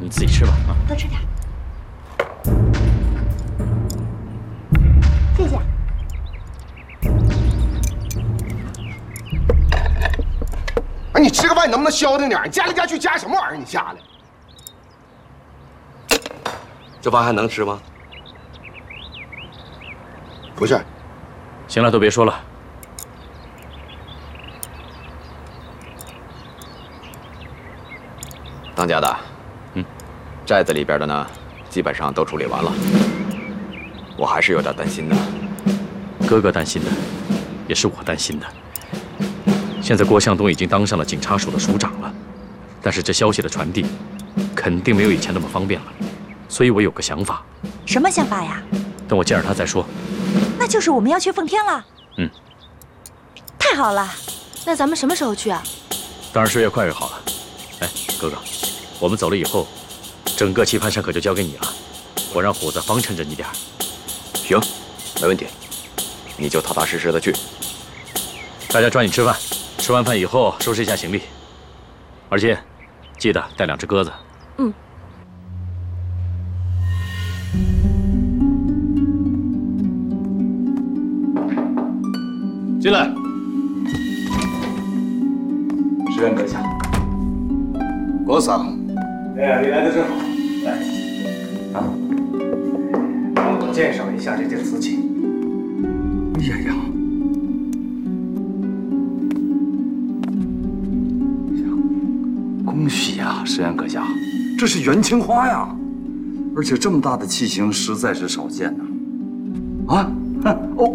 你自己吃吧啊。 多吃点。谢谢。 哎，你吃个饭你能不能消停点？你加来加去加什么玩意儿？你加的？ 这饭还能吃吗？ 不是。 行了，都别说了。 当家的，寨子里边的呢，基本上都处理完了。我还是有点担心的。 哥哥担心的，也是我担心的。现在郭向东已经当上了警察署的署长了，但是这消息的传递，肯定没有以前那么方便了。所以我有个想法。 什么想法呀？ 等我见着他再说。 那就是我们要去奉天了。太好了。 那咱们什么时候去啊？ 当然是越快越好了。哎，哥哥，我们走了以后，整个棋盘上可就交给你了。我让虎子帮衬着你点儿。 行，没问题。你就踏踏实实的去。 大家抓紧吃饭，吃完饭以后收拾一下行李。而且，记得带2只鸽子。进来。 石原阁下， 郭桑， 哎呀，你来的正好。来，啊，让我鉴赏一下这件瓷器。哎呀呀，恭喜呀，石原阁下，这是元青花呀，而且这么大的器型实在是少见呐。啊，哦，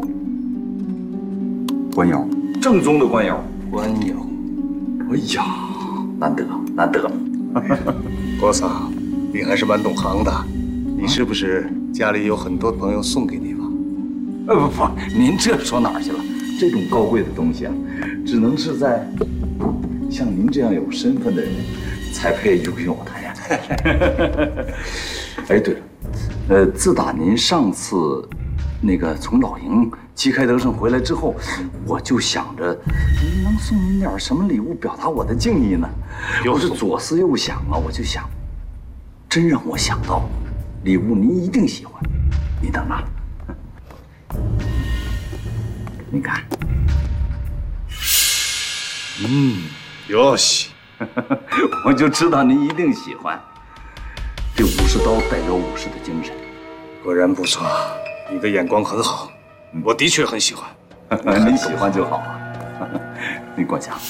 官窑，正宗的官窑。官窑。哎呀，难得难得！ 郭桑，你还是蛮懂行的。你是不是家里有很多朋友送给你吧？ 不，您这说哪儿去了？这种高贵的东西啊，只能是在像您这样有身份的人才配拥有它呀。哎，对了，自打您上次那个从老营旗开得胜回来之后，我就想着能送您点什么礼物表达我的敬意呢？我是左思右想啊，我就想，真让我想到，礼物您一定喜欢，你等着。你看， 哟西， 我就知道您一定喜欢。这50刀代表武士的精神， 果然不错，你的眼光很好，我的确很喜欢。 您喜欢就好啊。您过奖。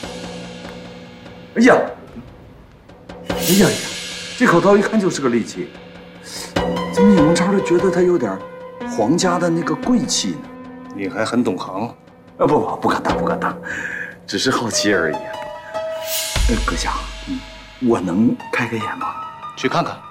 哎呀，哎呀呀，这口刀一看就是个利器，怎么眼巴的觉得它有点皇家的那个贵气呢？ 你还很懂行。 不敢当，只是好奇而已啊。阁下，我能开开眼吗？ 去看看。